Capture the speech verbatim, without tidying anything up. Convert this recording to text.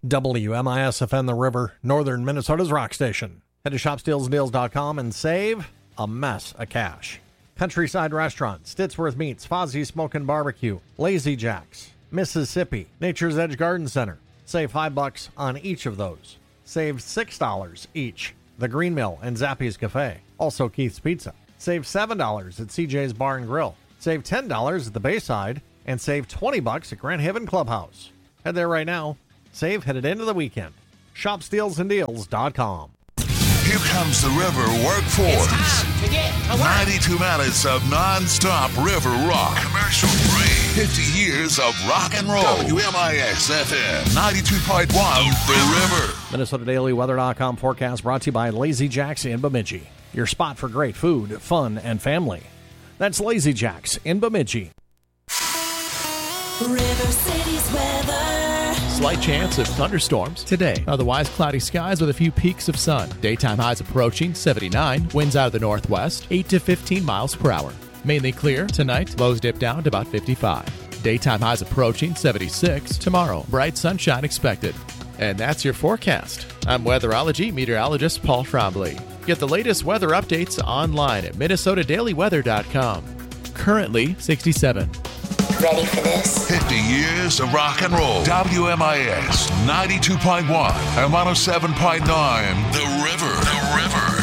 W M I S F N The River, northern Minnesota's rock station. Head to shop steals and deals dot com and save a mess of cash. Countryside Restaurant, Stitsworth Meats, Fozzie's Smokin' Barbecue, Lazy Jack's, Mississippi, Nature's Edge Garden Center. Save five bucks on each of those. Save six dollars each. The Green Mill and Zappy's Cafe. Also Keith's Pizza. Save seven dollars at C J's Bar and Grill. Save ten dollars at the Bayside. And save twenty bucks at Grand Haven Clubhouse. Head there right now. Save headed into the weekend. shop steals and deals dot com. Here comes the River Workforce. It's time to get to work. ninety-two minutes of non-stop river rock. Commercial free. fifty years of rock and roll. W M I S F M ninety-two point one, The River. Minnesota Daily Weather dot com forecast brought to you by Lazy Jack's in Bemidji. Your spot for great food, fun, and family. That's Lazy Jack's in Bemidji. River City's weather. Slight chance of thunderstorms today. Otherwise, cloudy skies with a few peaks of sun. Daytime highs approaching seventy-nine. Winds out of the northwest, eight to fifteen miles per hour. Mainly clear tonight. Lows dip down to about fifty-five. Daytime highs approaching seventy-six. Tomorrow, bright sunshine expected. And that's your forecast. I'm weatherology meteorologist Paul Trombley. Get the latest weather updates online at Minnesota Daily Weather dot com. Currently sixty-seven. Ready for this? fifty years of rock and roll. W M I S ninety-two point one and one oh seven point nine, The River. The River.